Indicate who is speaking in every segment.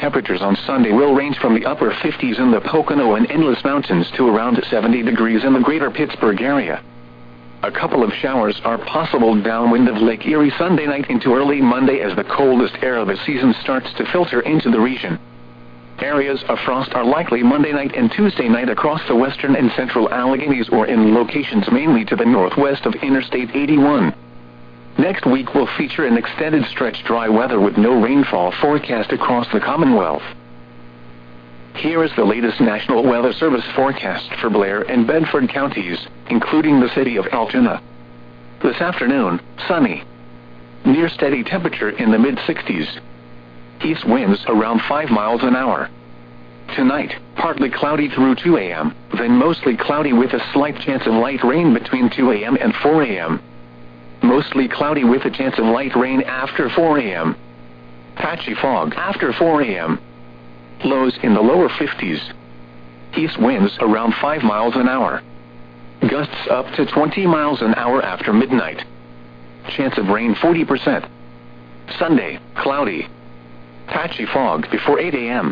Speaker 1: temperatures on Sunday will range from the upper 50s in the Pocono and Endless Mountains to around 70 degrees in the greater Pittsburgh area. A couple of showers are possible downwind of Lake Erie Sunday night into early Monday as the coldest air of the season starts to filter into the region. Areas of frost are likely Monday night and Tuesday night across the western and central Alleghenies or in locations mainly to the northwest of Interstate 81. Next week will feature an extended stretch dry weather with no rainfall forecast across the Commonwealth. Here is the latest National Weather Service forecast for Blair and Bedford counties, including the city of Altoona. This afternoon, sunny. Near steady temperature in the mid-60s. East winds around 5 miles an hour. Tonight, partly cloudy through 2 a.m., then mostly cloudy with a slight chance of light rain between 2 a.m. and 4 a.m. Mostly cloudy with a chance of light rain after 4 a.m. Patchy fog after 4 a.m. Lows in the lower 50s. East winds around 5 miles an hour. Gusts up to 20 miles an hour after midnight. Chance of rain 40%. Sunday, cloudy. Patchy fog before 8 a.m.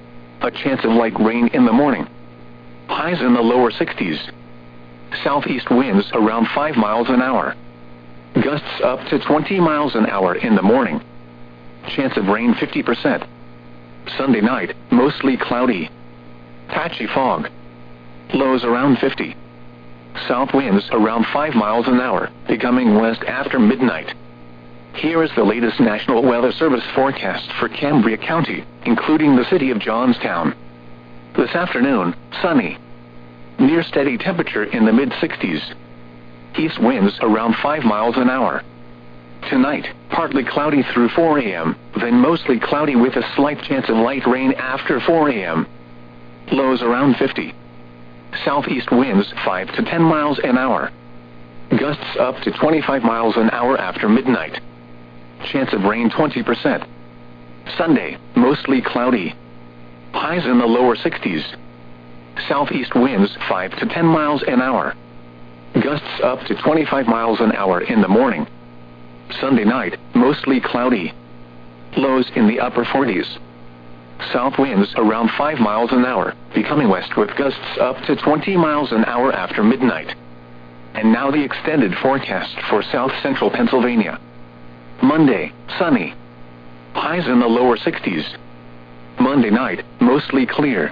Speaker 1: A chance of light rain in the morning. Highs in the lower 60s. Southeast winds around 5 miles an hour. Gusts up to 20 miles an hour in the morning. Chance of rain 50%. Sunday night, mostly cloudy. Patchy fog. Lows around 50. South winds around 5 miles an hour, becoming west after midnight. Here is the latest National Weather Service forecast for Cambria County, including the city of Johnstown. This afternoon, sunny. Near steady temperature in the mid-60s. East winds around 5 miles an hour. Tonight, partly cloudy through 4 a.m., then mostly cloudy with a slight chance of light rain after 4 a.m. Lows around 50. Southeast winds 5 to 10 miles an hour. Gusts up to 25 miles an hour after midnight. Chance of rain 20%. Sunday, mostly cloudy. Highs in the lower 60s. Southeast winds 5 to 10 miles an hour. Gusts up to 25 miles an hour in the morning. Sunday night, mostly cloudy. Lows in the upper 40s. South winds around 5 miles an hour, becoming west with gusts up to 20 miles an hour after midnight. And now the extended forecast for south central Pennsylvania. Monday, sunny. Highs in the lower 60s. Monday night, mostly clear.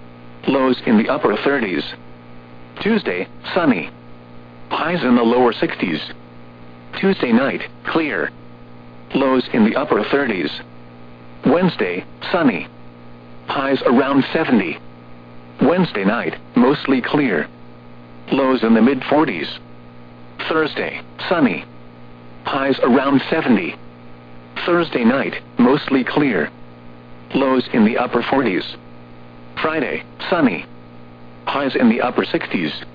Speaker 1: Lows in the upper 30s. Tuesday, sunny. Highs in the lower 60s. Tuesday night, clear. Lows in the upper 30s. Wednesday, sunny. Highs around 70. Wednesday night, mostly clear. Lows in the mid-40s. Thursday, sunny. Highs around 70. Thursday night, mostly clear. Lows in the upper 40s. Friday, sunny. Highs in the upper 60s.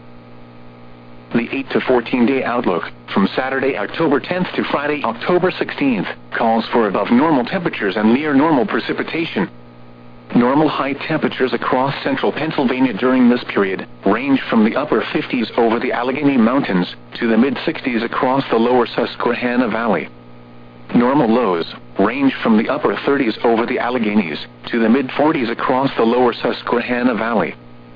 Speaker 1: The 8 to 14-day outlook, from Saturday, October 10th to Friday, October 16th, calls for above normal temperatures and near normal precipitation. Normal high temperatures across central Pennsylvania during this period range from the upper 50s over the Allegheny Mountains to the mid-60s across the lower Susquehanna Valley. Normal lows range from the upper 30s over the Alleghenies to the mid-40s across the lower Susquehanna Valley.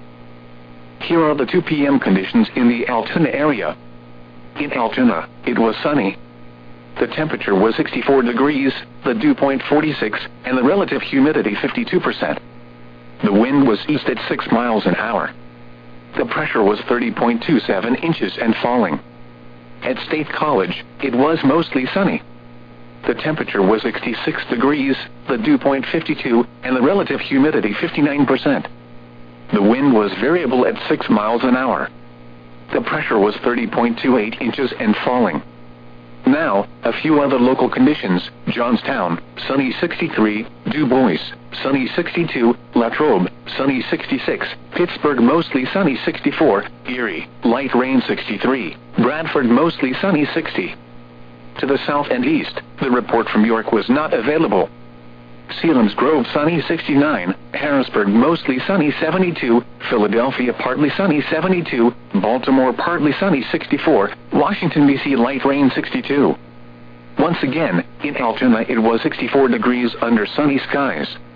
Speaker 1: Here are the 2 p.m. conditions in the Altoona area. In Altoona, it was sunny. The temperature was 64 degrees, the dew point 46, and the relative humidity 52%. The wind was east at 6 miles an hour. The pressure was 30.27 inches and falling. At State College, it was mostly sunny. The temperature was 66 degrees, the dew point 52, and the relative humidity 59%. The wind was variable at 6 miles an hour. The pressure was 30.28 inches and falling. Now, a few other local conditions. Johnstown, sunny 63, Du Bois, sunny 62, Latrobe, sunny 66, Pittsburgh mostly sunny 64, Erie, light rain 63, Bradford mostly sunny 60. To the south and east, the report from York was not available. Selinsgrove sunny 69, Harrisburg mostly sunny 72, Philadelphia partly sunny 72, Baltimore partly sunny 64, Washington D.C. light rain 62. Once again, in Altoona it was 64 degrees under sunny skies.